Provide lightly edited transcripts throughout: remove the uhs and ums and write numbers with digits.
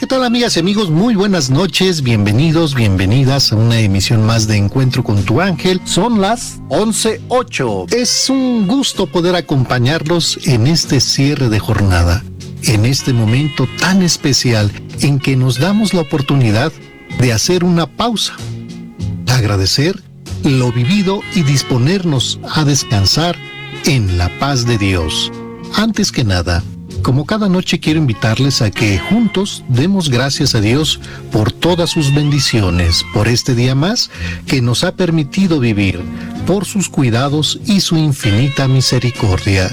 ¿qué tal, amigas y amigos? Muy buenas noches, bienvenidos, bienvenidas a una emisión más de Encuentro con tu Ángel. Son las 11:08. Es un gusto poder acompañarlos en este cierre de jornada, en este momento tan especial en que nos damos la oportunidad de hacer una pausa, agradecer lo vivido y disponernos a descansar en la paz de Dios. Antes que nada, como cada noche, quiero invitarles a que juntos demos gracias a Dios por todas sus bendiciones, por este día más que nos ha permitido vivir, por sus cuidados y su infinita misericordia.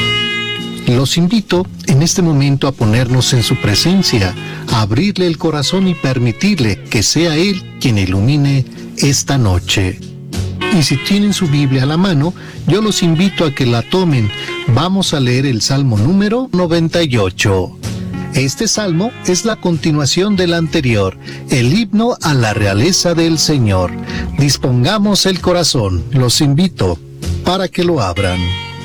Los invito en este momento a ponernos en su presencia, a abrirle el corazón y permitirle que sea Él quien ilumine esta noche. Y si tienen su Biblia a la mano, yo los invito a que la tomen. Vamos a leer el Salmo número 98. Este salmo es la continuación del anterior, el himno a la realeza del Señor. Dispongamos el corazón, los invito para que lo abran.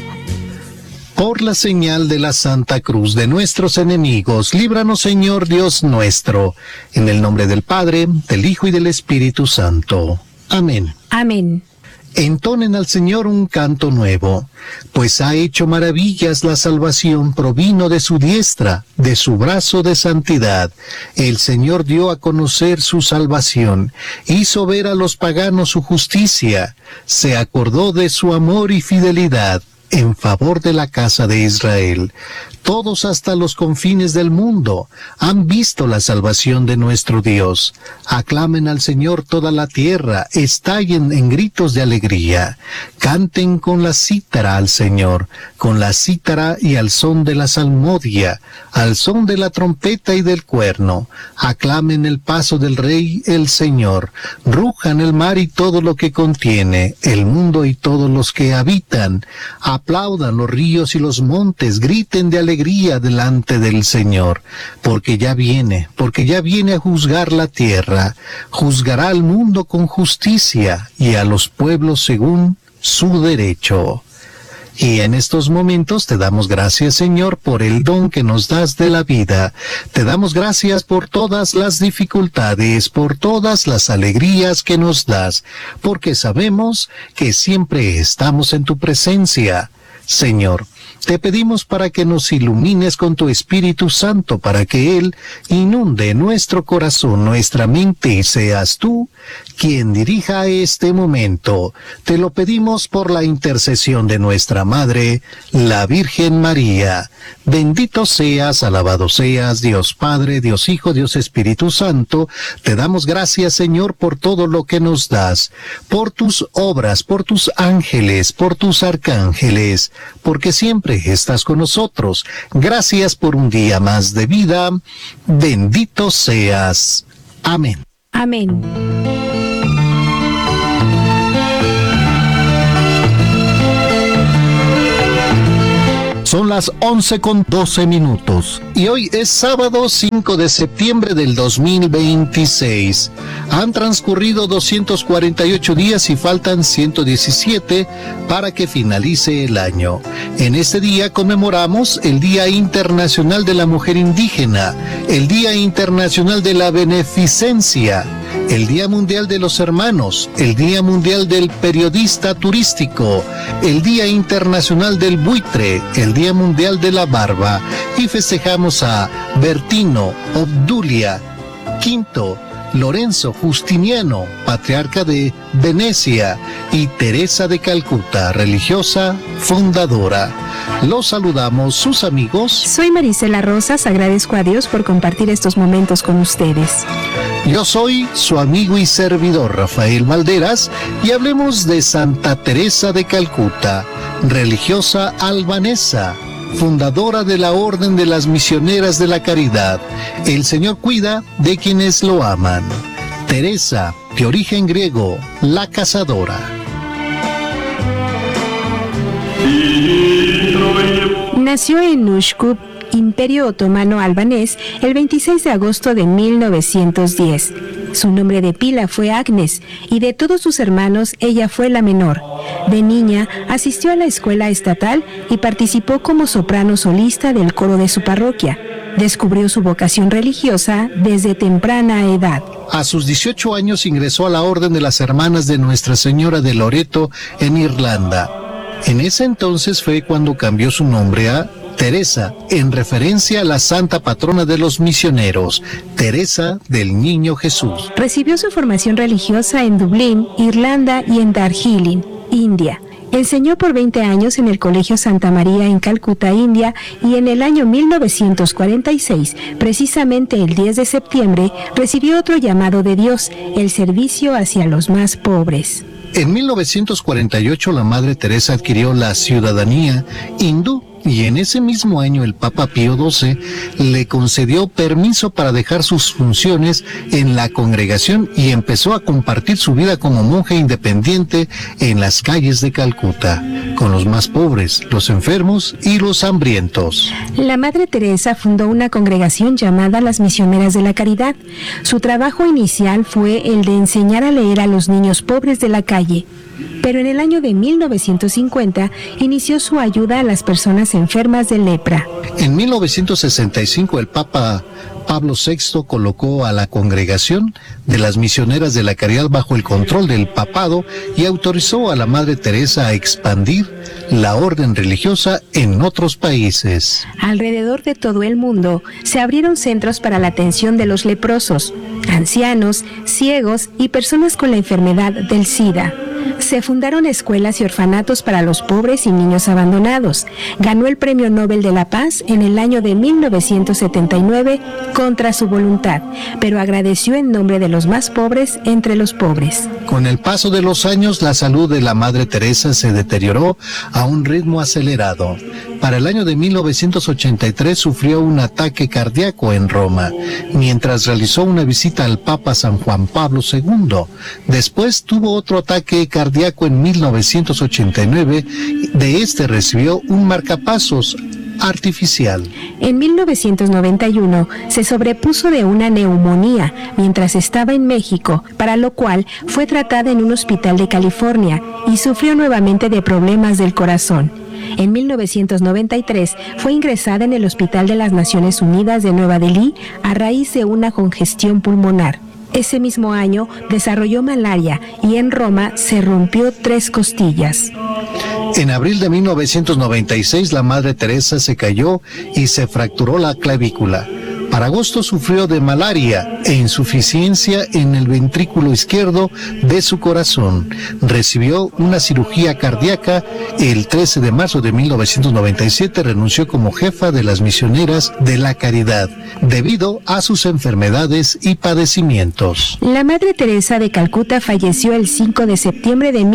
Por la señal de la Santa Cruz de nuestros enemigos, líbranos, Señor Dios nuestro, en el nombre del Padre, del Hijo y del Espíritu Santo. Amén. Amén. Entonen al Señor un canto nuevo, pues ha hecho maravillas, la salvación provino de su diestra, de su brazo de santidad. El Señor dio a conocer su salvación, hizo ver a los paganos su justicia, se acordó de su amor y fidelidad en favor de la casa de Israel. Todos hasta los confines del mundo han visto la salvación de nuestro Dios. Aclamen al Señor toda la tierra, estallen en gritos de alegría. Canten con la cítara al Señor, con la cítara y al son de la salmodia, al son de la trompeta y del cuerno. Aclamen el paso del Rey, el Señor. Rujan el mar y todo lo que contiene, el mundo y todos los que habitan. Aplaudan los ríos y los montes, griten de alegría delante del Señor, porque ya viene a juzgar la tierra, juzgará al mundo con justicia y a los pueblos según su derecho. Y en estos momentos te damos gracias, Señor, por el don que nos das de la vida. Te damos gracias por todas las dificultades, por todas las alegrías que nos das, porque sabemos que siempre estamos en tu presencia. Señor, te pedimos para que nos ilumines con tu Espíritu Santo, para que Él inunde nuestro corazón, nuestra mente, y seas tú quien dirija este momento. Te lo pedimos por la intercesión de nuestra Madre, la Virgen María. Bendito seas, alabado seas, Dios Padre, Dios Hijo, Dios Espíritu Santo. Te damos gracias, Señor, por todo lo que nos das, por tus obras, por tus ángeles, por tus arcángeles, porque siempre estás con nosotros. Gracias por un día más de vida. Bendito seas. Amén. Amén. Son las 11:12 y hoy es sábado 5 de septiembre del 2026. Han transcurrido 248 días y faltan 117 para que finalice el año. En este día conmemoramos el Día Internacional de la Mujer Indígena, el Día Internacional de la Beneficencia, el Día Mundial de los Hermanos, el Día Mundial del Periodista Turístico, el Día Internacional del Buitre, el Día Mundial de la Barba, y festejamos a Bertino, Obdulia, Quinto, Lorenzo, Justiniano, patriarca de Venecia, y Teresa de Calcuta, religiosa fundadora. Los saludamos, sus amigos. Soy Marisela Rosas, agradezco a Dios por compartir estos momentos con ustedes. Yo soy su amigo y servidor Rafael Valderas, y hablemos de Santa Teresa de Calcuta, religiosa albanesa, fundadora de la Orden de las Misioneras de la Caridad. El Señor cuida de quienes lo aman. Teresa, de origen griego, la cazadora. Nació en Ushkup, Imperio Otomano Albanés, el 26 de agosto de 1910. Su nombre de pila fue Agnes, y de todos sus hermanos ella fue la menor. De niña asistió a la escuela estatal y participó como soprano solista del coro de su parroquia. Descubrió su vocación religiosa desde temprana edad. A sus 18 años ingresó a la Orden de las Hermanas de Nuestra Señora de Loreto en Irlanda. En ese entonces fue cuando cambió su nombre a Teresa, en referencia a la santa patrona de los misioneros, Teresa del Niño Jesús. Recibió su formación religiosa en Dublín, Irlanda y en Darjeeling, India. Enseñó por 20 años en el Colegio Santa María en Calcuta, India, y en el año 1946, precisamente el 10 de septiembre, recibió otro llamado de Dios, el servicio hacia los más pobres. En 1948 la Madre Teresa adquirió la ciudadanía hindú y en ese mismo año el Papa Pío XII le concedió permiso para dejar sus funciones en la congregación y empezó a compartir su vida como monje independiente en las calles de Calcuta, con los más pobres, los enfermos y los hambrientos. La Madre Teresa fundó una congregación llamada las Misioneras de la Caridad. Su trabajo inicial fue el de enseñar a leer a los niños pobres de la calle. Pero en el año de 1950 inició su ayuda a las personas enfermas de lepra. En 1965 el Papa Pablo VI colocó a la congregación de las Misioneras de la Caridad bajo el control del papado y autorizó a la Madre Teresa a expandir la orden religiosa en otros países. Alrededor de todo el mundo se abrieron centros para la atención de los leprosos, ancianos, ciegos y personas con la enfermedad del SIDA. Se fundaron escuelas y orfanatos para los pobres y niños abandonados. Ganó el Premio Nobel de la Paz en el año de 1979 contra su voluntad, pero agradeció en nombre de los más pobres entre los pobres. Con el paso de los años, la salud de la Madre Teresa se deterioró a un ritmo acelerado. Para el año de 1983 sufrió un ataque cardíaco en Roma, mientras realizó una visita al Papa San Juan Pablo II. Después tuvo otro ataque cardíaco en 1989. De este recibió un marcapasos artificial. En 1991 se sobrepuso de una neumonía mientras estaba en México, para lo cual fue tratada en un hospital de California y sufrió nuevamente de problemas del corazón. En 1993 fue ingresada en el Hospital de las Naciones Unidas de Nueva Delhi a raíz de una congestión pulmonar. Ese mismo año desarrolló malaria y en Roma se rompió 3 costillas. En abril de 1996 la Madre Teresa se cayó y se fracturó la clavícula. Para agosto sufrió de malaria e insuficiencia en el ventrículo izquierdo de su corazón. Recibió una cirugía cardíaca. El 13 de marzo de 1997 renunció como jefa de las Misioneras de la Caridad debido a sus enfermedades y padecimientos. La Madre Teresa de Calcuta falleció el 5 de septiembre de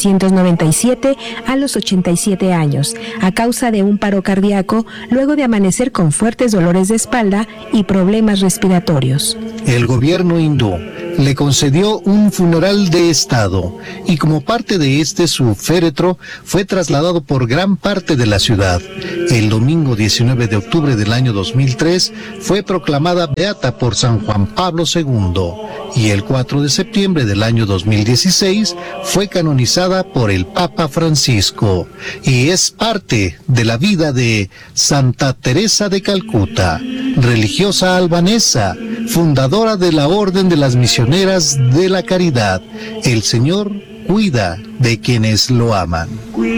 1997 a los 87 años, a causa de un paro cardíaco, luego de amanecer con fuertes dolores de espalda y problemas respiratorios. El gobierno hindú le concedió un funeral de Estado y como parte de su féretro fue trasladado por gran parte de la ciudad. El domingo 19 de octubre del año 2003 fue proclamada beata por San Juan Pablo II y el 4 de septiembre del año 2016 fue canonizada por el Papa Francisco y es parte de la vida de Santa Teresa de Calcuta, religiosa albanesa, fundadora de la Orden de las Misioneras de la Caridad. El Señor cuida de quienes lo aman.